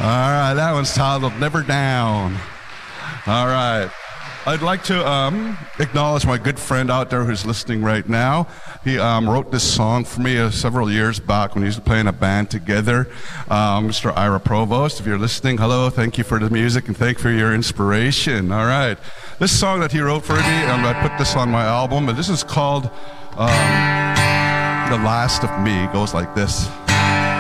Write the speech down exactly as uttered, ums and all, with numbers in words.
right, that one's titled Never Down. All right. I'd like to um, acknowledge my good friend out there who's listening right now. He um, wrote this song for me uh, several years back when we used to play in a band together. Um, Mister Ira Provost, if you're listening, hello, thank you for the music and thank you for your inspiration. All right. This song that he wrote for me, and I put this on my album, and this is called um, The Last of Me. It goes like this.